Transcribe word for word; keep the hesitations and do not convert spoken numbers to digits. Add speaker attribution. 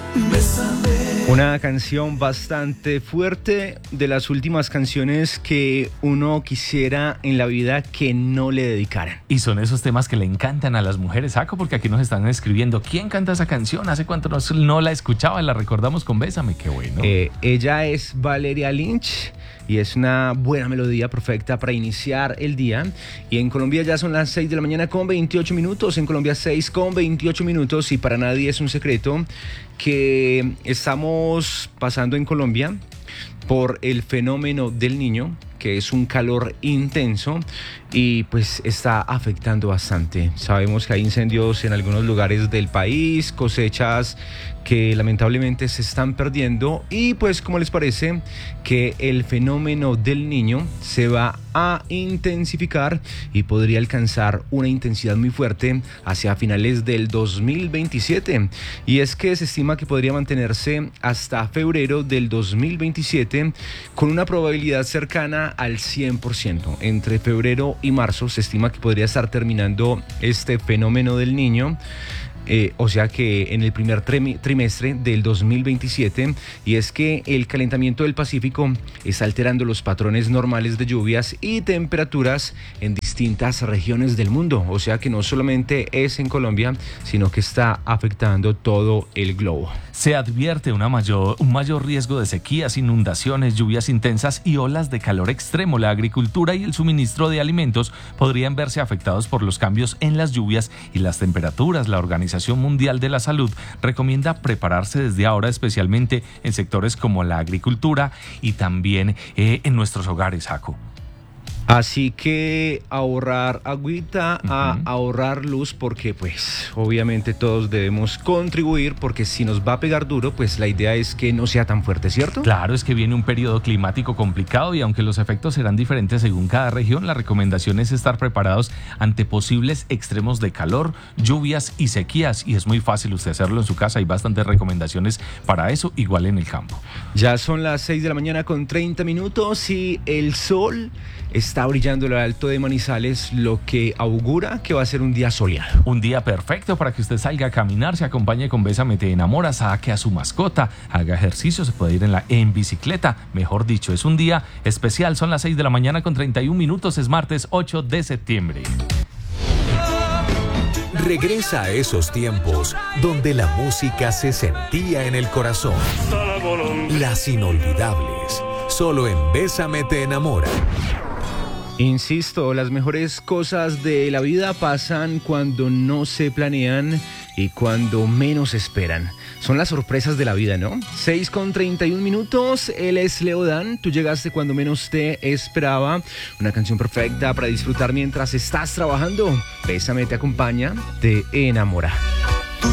Speaker 1: Una canción bastante fuerte, de las últimas canciones que uno quisiera en la vida que no le dedicaran.
Speaker 2: Y son esos temas que le encantan a las mujeres, Saco, porque aquí nos están escribiendo. ¿Quién canta esa canción? ¿Hace cuánto no, no la escuchaba? La recordamos con Bésame, qué bueno.
Speaker 1: Eh, ella es Valeria Lynch y es una buena melodía perfecta para iniciar el día. Y en Colombia ya son las seis de la mañana con veintiocho minutos. En Colombia seis con veintiocho minutos. Y para nadie es un secreto que estamos pasando en Colombia por el fenómeno del Niño, que es un calor intenso y pues está afectando bastante. Sabemos que hay incendios en algunos lugares del país, cosechas que lamentablemente se están perdiendo y pues ¿cómo les parece que el fenómeno del Niño se va a intensificar y podría alcanzar una intensidad muy fuerte hacia finales del dos mil veintisiete? Y es que se estima que podría mantenerse hasta febrero del dos mil veintisiete con una probabilidad cercana al cien por ciento. Entre febrero y marzo se estima que podría estar terminando este fenómeno del Niño. Eh, o sea que en el primer trimestre del dos mil veintisiete, y es que el calentamiento del Pacífico está alterando los patrones normales de lluvias y temperaturas en distintas regiones del mundo, o sea que no solamente es en Colombia, sino que está afectando todo el globo.
Speaker 2: Se advierte una mayor, un mayor riesgo de sequías, inundaciones, lluvias intensas y olas de calor extremo. La agricultura y el suministro de alimentos podrían verse afectados por los cambios en las lluvias y las temperaturas. La Organización Mundial de la Salud recomienda prepararse desde ahora, especialmente en sectores como la agricultura y también eh, en nuestros hogares, Jaco.
Speaker 1: Así que ahorrar agüita, uh-huh. a ahorrar luz, porque pues obviamente todos debemos contribuir, porque si nos va a pegar duro, pues la idea es que no sea tan fuerte, ¿cierto?
Speaker 2: Claro, es que viene un periodo climático complicado y aunque los efectos serán diferentes según cada región, la recomendación es estar preparados ante posibles extremos de calor, lluvias y sequías, y es muy fácil usted hacerlo en su casa. Hay bastantes recomendaciones para eso, igual en el campo.
Speaker 1: Ya son las seis de la mañana con treinta minutos y el sol está brillando en lo alto de Manizales, lo que augura que va a ser un día soleado.
Speaker 2: Un día perfecto para que usted salga a caminar, se acompañe con Bésame Te Enamora, saque a su mascota, haga ejercicio, se puede ir en la en bicicleta. Mejor dicho, es un día especial. Son las seis de la mañana con treinta y un minutos, es martes ocho de septiembre.
Speaker 3: Regresa a esos tiempos donde la música se sentía en el corazón. Las inolvidables, solo en Bésame Te Enamora.
Speaker 1: Insisto, las mejores cosas de la vida pasan cuando no se planean y cuando menos esperan. Son las sorpresas de la vida, ¿no? seis con treinta y un minutos, él es Leodán, tú llegaste cuando menos te esperaba. Una canción perfecta para disfrutar mientras estás trabajando. Bésame te acompaña, te enamora.